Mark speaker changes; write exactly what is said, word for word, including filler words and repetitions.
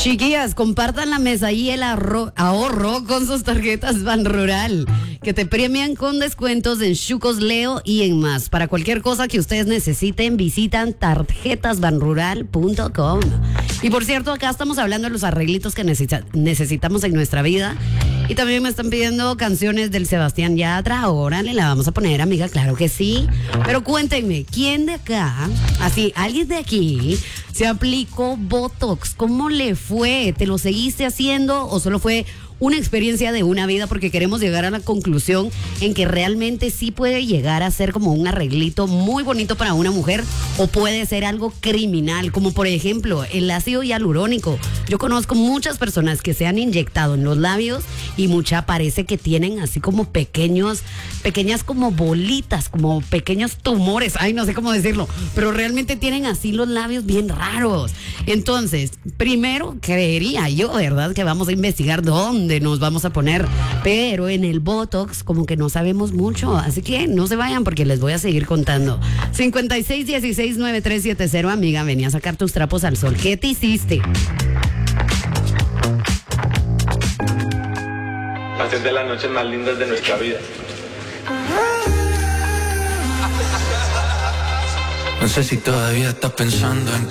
Speaker 1: Chiquillas, compartan la mesa y el arro- ahorro con sus tarjetas Banrural, que te premian con descuentos en Chucos Leo y en más. Para cualquier cosa que ustedes necesiten, visitan tarjetas banrural punto com. Y por cierto, acá estamos hablando de los arreglitos que necesita- necesitamos en nuestra vida. Y también me están pidiendo canciones del Sebastián Yatra. Ahora le la vamos a poner, amiga, claro que sí. Pero cuéntenme, ¿quién de acá, así, alguien de aquí, se aplicó Botox? ¿Cómo le fue? ¿Te lo seguiste haciendo o solo fue una experiencia de una vida? Porque queremos llegar a la conclusión en que realmente sí puede llegar a ser como un arreglito muy bonito para una mujer, o puede ser algo criminal, como por ejemplo el ácido hialurónico. Yo conozco muchas personas que se han inyectado en los labios y mucha parece que tienen así como pequeños, pequeñas como bolitas, como pequeños tumores, ay, no sé cómo decirlo, pero realmente tienen así los labios bien raros. Entonces, primero creería yo, ¿verdad?, que vamos a investigar dónde nos vamos a poner, pero en el Botox como que no sabemos mucho, así que no se vayan porque les voy a seguir contando. cincuenta y seis dieciséis noventa y tres setenta, amiga, venía a sacar tus trapos al sol. ¿Qué te hiciste?
Speaker 2: Hacer de las noches más lindas de nuestra vida.
Speaker 3: No sé si todavía estás pensando en